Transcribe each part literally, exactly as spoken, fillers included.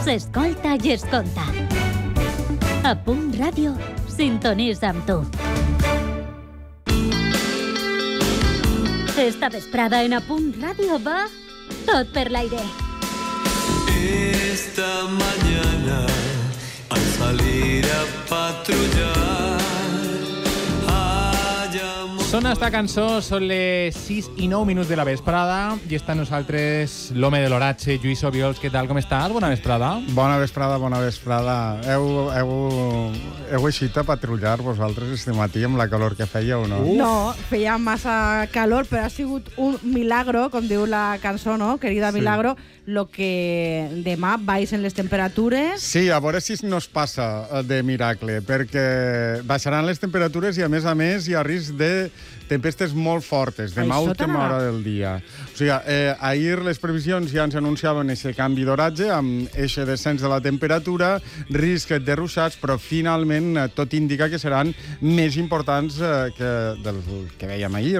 s'escolta i es conta. A Punt Ràdio, sintonitza amb tu. Esta vesprada en A Punt Ràdio va tot per l'aire. Esta mañana al salir a patrullar. Sona esta cançó, són les sis i nou minuts de la vesprada i està amb nosaltres l'home de l'oratge, Lluís Obiols. Què tal, com estàs? Bona vesprada. Bona vesprada, bona vesprada. Heu, heu, heu eixit a patrullar vosaltres este matí amb la calor que feia o no? Uf. No, feia massa calor, però ha sigut un milagro, com diu la cançó, no? Querida Sí. milagro, lo que demà baixen les temperatures. Sí, a veure si no es passa de miracle, perquè baixaran les temperatures i, a més a més, hi ha risc de tempestes molt fortes, demà a Això última t'agrada? hora del dia. O sigui, eh, ahir les previsions ja ens anunciaven aquest canvi d'oratge, amb eixe descens de la temperatura, risc de ruixats, però finalment eh, tot indica que seran més importants eh, que del que veiem ahir.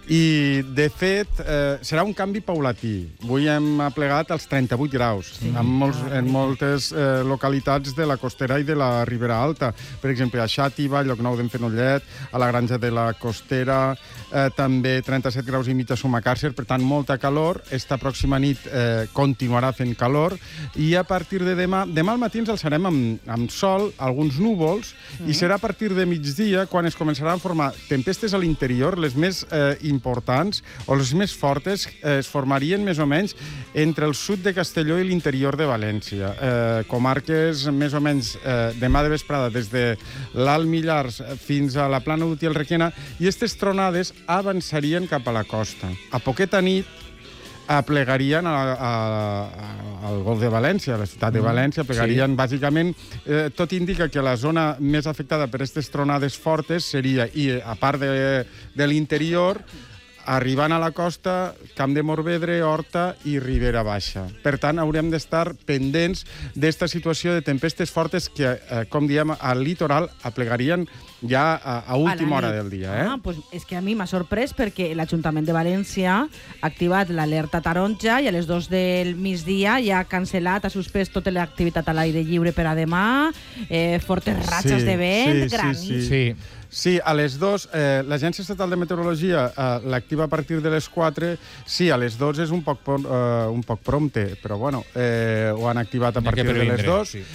I, de fet, eh, serà un canvi paulatí. Avui hem aplegat als trenta-vuit graus, sí, en, molts, en moltes eh, localitats de la costera i de la Ribera Alta. Per exemple, a Xàtiva, Llocnou d'en Fenollet, a la Granja de la Costera, eh, també trenta-set graus i mig a Sumacàrcer, per tant, molta calor. Esta pròxima nit eh, continuarà fent calor i a partir de demà, demà al matí ens alçarem amb, amb sol, alguns núvols, mm. i serà a partir de migdia quan es començaran a formar tempestes a l'interior, les més eh, importants o les més fortes eh, es formarien més o menys entre el sud de Castelló i l'interior de València. Eh, comarques més o menys eh, demà de vesprada des de l'Alt Millars fins a la Plana d'Utiel Requena, i aquestes tronades avançarien cap a la costa. A poqueta nit aplegarien a, a, a, al Golf de València, a la ciutat de València, aplegarien, sí. Bàsicament, eh, tot indica que la zona més afectada per aquestes tronades fortes seria, i a part de, de l'interior, arribant a la costa, Camp de Morvedre, Horta i Ribera Baixa. Per tant, haurem d'estar pendents d'esta situació de tempestes fortes que, eh, com diem, al litoral aplegarien ja a, a última hora del dia. Eh? Ah, pues és que a mi m'ha sorprès perquè l'Ajuntament de València ha activat l'alerta taronja i a les dos del migdia ja ha cancel·lat, ha suspès tota l'activitat a l'aire lliure per a demà, eh, fortes ratxes Sí, de vent, sí, graniç. sí, Sí. Sí, a les dues, eh, l'Agència Estatal de Meteorologia eh, l'activa a partir de les quatre. Sí, a les dues és un poc, eh, un poc prompte, però bueno, eh, ho han activat a N'hi ha partir que de les previndre, dues. sí.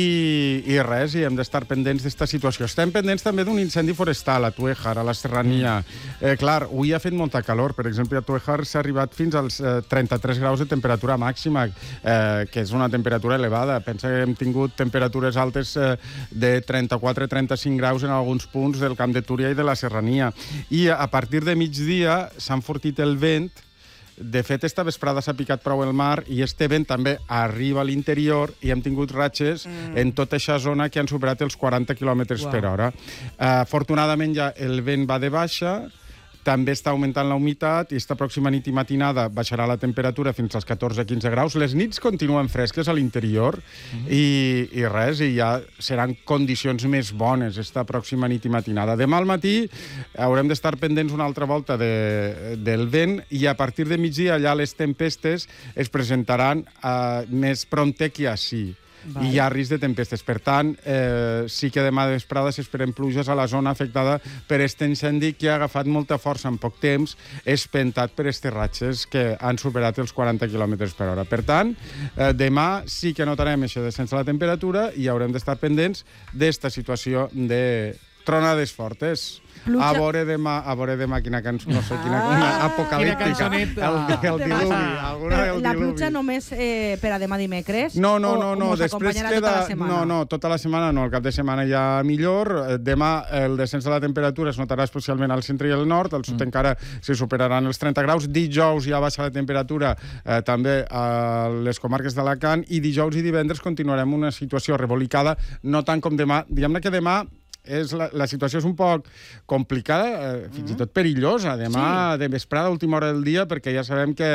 I, I res, i hem d'estar pendents d'esta situació. Estem pendents també d'un incendi forestal a Tuéjar, a la Serrania. Eh, clar, avui ha fet molta calor. Per exemple, a Tuéjar s'ha arribat fins als eh, trenta-tres graus de temperatura màxima, eh, que és una temperatura elevada. Pensa que hem tingut temperatures altes eh, de trenta-quatre a trenta-cinc graus en alguns punts del Camp de Túria i de la Serrania. I a partir de migdia s'ha enfortit el vent. De fet, esta vesprada s'ha picat prou el mar i este vent també arriba a l'interior i hem tingut ratxes mm. en tota aquesta zona que han superat els quaranta quilòmetres wow. per hora. Uh, afortunadament ja el vent va de baixa, també està augmentant la humitat i esta pròxima nit i matinada baixarà la temperatura fins als catorze a quinze graus. Les nits continuen fresques a l'interior mm-hmm. i, i res, i ja seran condicions més bones esta pròxima nit i matinada. Demà al matí haurem d'estar pendents una altra volta de, del vent i a partir de migdia ja les tempestes es presentaran uh, més prompte que així. Vale. I hi ha risc de tempestes. Per tant, eh, sí que demà de vesprada s'esperen pluges a la zona afectada per aquest incendi que ha agafat molta força en poc temps, espentat per aquestes ratxes que han superat els quaranta quilòmetres per hora. Per tant, eh, demà sí que notarem aquest descens de la temperatura i haurem d'estar pendents d'esta situació de tronades fortes. Pluja. A veure demà, a veure demà quina cançó, no sé, quina, Ah. una apocalíptica. Quina cançoneta. El, el diluvi, alguna Però del la diluvi. pluja només eh, per a demà dimecres? No, no, o, no, o no. mos Després acompanyarà queda... tota la setmana? No, no, tota la setmana no. El cap de setmana ja millor. Demà el descens de la temperatura es notarà especialment al centre i al nord. Al sud mm. encara se superaran els trenta graus. Dijous ja baixa la temperatura eh, també a les comarques d'Alacant i dijous i divendres continuarem una situació revolicada, no tant com demà. Diguem-ne que demà és la, la situació és un poc complicada, eh, fins mm. i tot perillosa. Demà, sí. de vesprada, a última hora del dia, perquè ja sabem que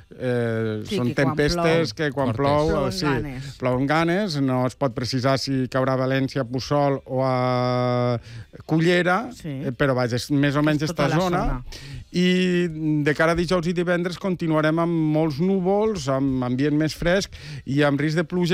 eh, sí, són que tempestes quan que quan Fortes. plou... Plouen sí, ganes. plouen ganes. No es pot precisar si caurà a València, a Puçol o a Cullera, Sí. eh, però vaja, és més o menys És esta tota la zona. zona. I de cara a dijous i divendres continuarem amb molts núvols, amb ambient més fresc i amb risc de pluja